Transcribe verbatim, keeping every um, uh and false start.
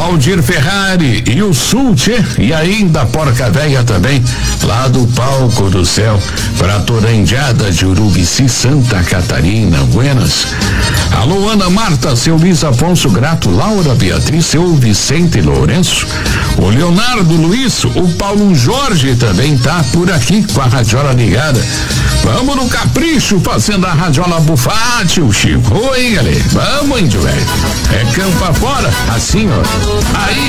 Valdir Ferrari e o Sulte e ainda a Porca Véia também, lá do Palco do Céu, pra toda a indiada de Urubici, Santa Catarina, Buenas. Alô, Ana Marta, seu Luiz Afonso Grato, Laura Beatriz, seu Vicente Lourenço, o Leonardo Luiz, o Paulo Jorge também tá por aqui com a radiola ligada. Vamos no capricho fazendo a radiola bufar, tio Chico. Oi, galera, vamos, índio velho. É campo afora, assim, ó. Aí.